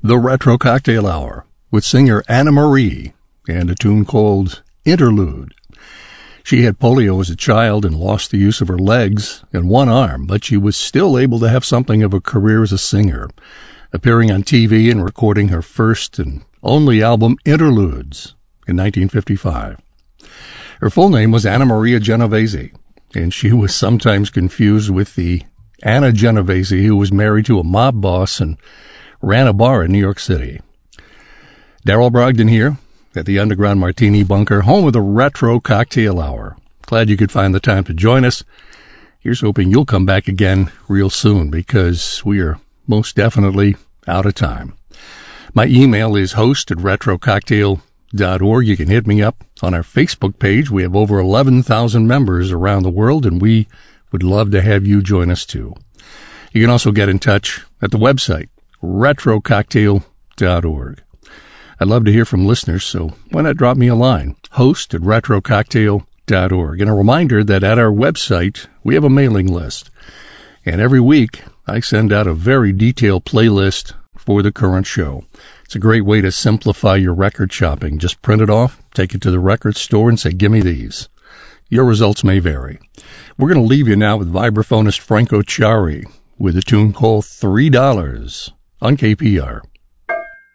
The Retro Cocktail Hour with singer Anna Marie and a tune called Interlude. She had polio as a child and lost the use of her legs and one arm, but she was still able to have something of a career as a singer, appearing on TV and recording her first and only album, Interludes, in 1955. Her full name was Anna Maria Genovese, and she was sometimes confused with the Anna Genovese who was married to a mob boss and ran a bar in New York City. Daryl Brogdon here at the Underground Martini Bunker, home of the Retro Cocktail Hour. Glad you could find the time to join us. Here's hoping you'll come back again real soon, because we are most definitely out of time. My email is host@retrococktail.org. You can hit me up on our Facebook page. We have over 11,000 members around the world, and we would love to have you join us too. You can also get in touch at the website, retrococktail.org. I'd love to hear from listeners, so why not drop me a line, host@retrococktail.org. And a reminder that at our website, we have a mailing list. And every week, I send out a very detailed playlist for the current show. It's a great way to simplify your record shopping. Just print it off, take it to the record store, and say, give me these. Your results may vary. We're going to leave you now with vibraphonist Franco Chiari with a tune called $3 on KPR.